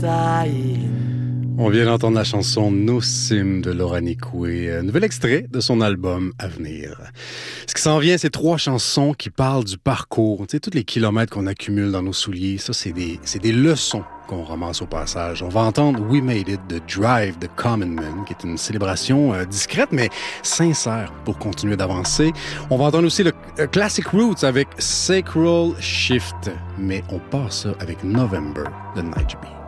On vient d'entendre la chanson No Sim de Laura Nikwe, nouvel extrait de son album à venir. Ce qui s'en vient, c'est 3 chansons qui parlent du parcours. Tu sais, tous les kilomètres qu'on accumule dans nos souliers, ça, c'est des leçons qu'on ramasse au passage. On va entendre We Made It de Drive de Common Man, qui est une célébration discrète mais sincère pour continuer d'avancer. On va entendre aussi le Classic Roots avec Sacral Shift, mais on part ça avec November de Nightbeat.